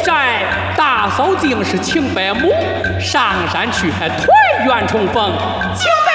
寨，大嫂竟是请伯母，上山去还团圆重逢，请伯